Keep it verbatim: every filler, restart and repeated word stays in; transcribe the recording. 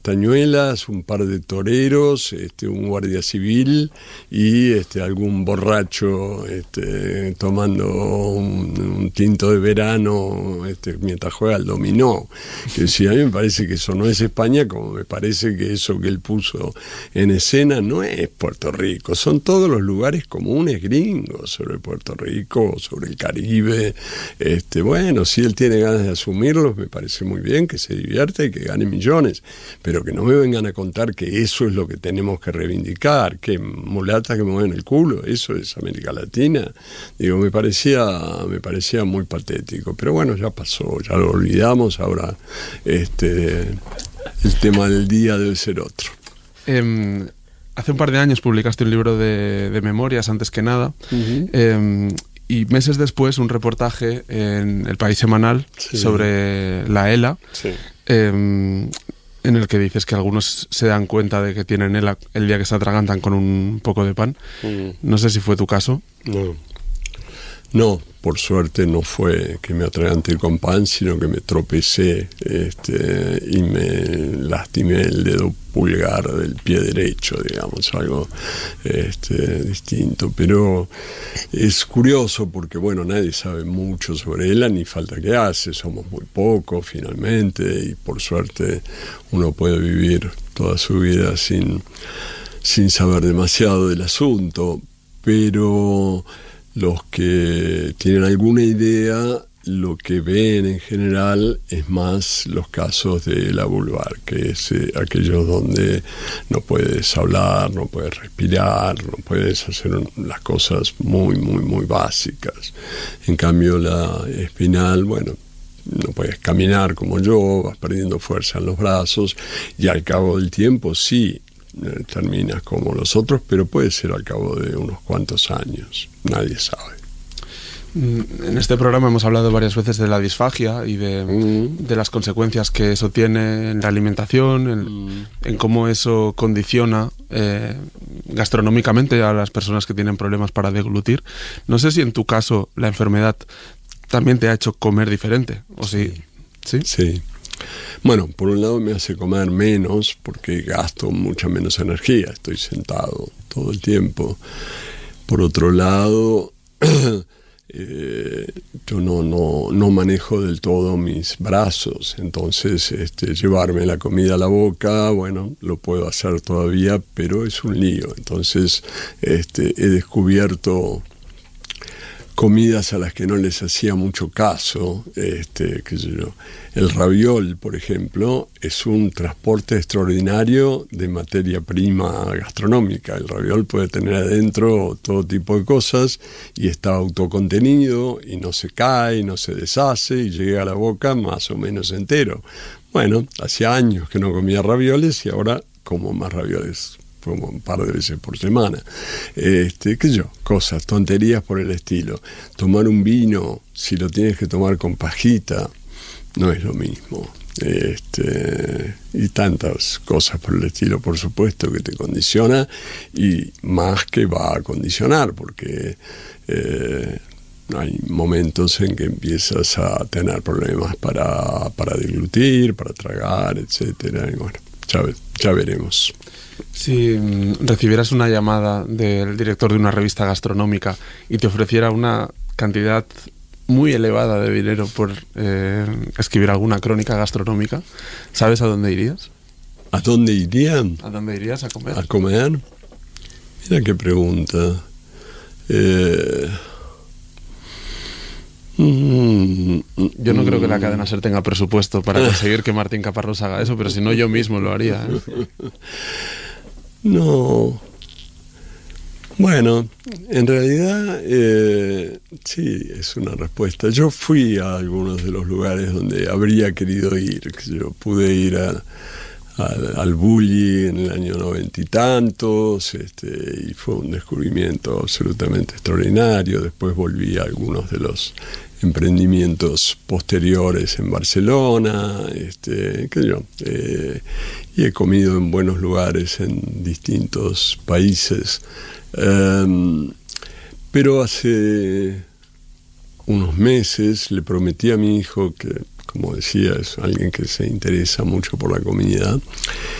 Tañuelas, un par de toreros, este, un guardia civil y este, algún borracho este, tomando un, un tinto de verano este, mientras juega al dominó. Que sí, a mí me parece que eso no es España, como me parece que eso que él puso en escena no es Puerto Rico. Son todos los lugares comunes gringos sobre Puerto Rico, sobre el Caribe. Este, bueno, si él tiene ganas de asumirlos, me parece muy bien, que se divierta y que gane millones. Pero que no me vengan a contar que eso es lo que tenemos que reivindicar, que mulatas que mueven el culo, eso es América Latina. Digo, me parecía, me parecía muy patético, pero bueno, ya pasó, ya lo olvidamos, ahora este, el tema del día debe ser otro. Eh, hace un par de años publicaste un libro de, de memorias, Antes que nada, uh-huh. eh, y meses después un reportaje en El País Semanal, sí, sobre la ELA, sí. eh, en el que dices que algunos se dan cuenta de que tienen ELA el día que se atragantan con un poco de pan. Mm. No sé si fue tu caso. No, no, por suerte no fue que me atraganté con pan, sino que me tropecé este, y me lastimé el dedo pulgar del pie derecho, digamos, algo este, distinto. Pero es curioso porque, bueno, nadie sabe mucho sobre ELA, ni falta que hace, somos muy pocos finalmente, y por suerte uno puede vivir toda su vida sin, sin saber demasiado del asunto, pero los que tienen alguna idea, lo que ven en general es más los casos de la vulvar, que es eh, aquellos donde no puedes hablar, no puedes respirar, no puedes hacer las cosas muy, muy, muy básicas. En cambio, la espinal, bueno, no puedes caminar como yo, vas perdiendo fuerza en los brazos y al cabo del tiempo sí eh, terminas como los otros, pero puede ser al cabo de unos cuantos años, nadie sabe. En este programa hemos hablado varias veces de la disfagia y de, mm. de las consecuencias que eso tiene en la alimentación, en, mm. en cómo eso condiciona eh, gastronómicamente a las personas que tienen problemas para deglutir. No sé si en tu caso la enfermedad también te ha hecho comer diferente, ¿o sí? Sí. Sí. Bueno, por un lado me hace comer menos porque gasto mucha menos energía, estoy sentado todo el tiempo. Por otro lado, Eh, yo no, no, no manejo del todo mis brazos, entonces este, llevarme la comida a la boca, bueno, lo puedo hacer todavía, pero es un lío. Entonces este, he descubierto comidas a las que no les hacía mucho caso, este, qué sé yo. El raviol, por ejemplo, es un transporte extraordinario de materia prima gastronómica. El raviol puede tener adentro todo tipo de cosas y está autocontenido y no se cae, no se deshace y llega a la boca más o menos entero. Bueno, hacía años que no comía ravioles y ahora como más ravioles, como un par de veces por semana. Este, qué sé yo, cosas, tonterías por el estilo. Tomar un vino, si lo tienes que tomar con pajita, no es lo mismo. Este, y tantas cosas por el estilo, por supuesto, que te condiciona y más que va a condicionar, porque eh, hay momentos en que empiezas a tener problemas para, para deglutir, para tragar, etcétera. Y bueno, ya, ya veremos. Si recibieras una llamada del director de una revista gastronómica y te ofreciera una cantidad muy elevada de dinero por eh, escribir alguna crónica gastronómica, ¿sabes a dónde irías? ¿A dónde irían? ¿A dónde irías a comer? ¿A comer? Mira qué pregunta. Eh... Yo no creo que la cadena SER tenga presupuesto para conseguir que Martín Caparrós haga eso, pero si no, yo mismo lo haría, ¿eh? No. Bueno, en realidad eh, sí, es una respuesta. Yo fui a algunos de los lugares donde habría querido ir. Yo pude ir a, a, al Bulli en el año noventa y tantos, este, y fue un descubrimiento absolutamente extraordinario. Después volví a algunos de los emprendimientos posteriores en Barcelona, este, qué sé yo, eh, y he comido en buenos lugares en distintos países. Um, pero hace unos meses le prometí a mi hijo que como decía, es alguien que se interesa mucho por la comunidad.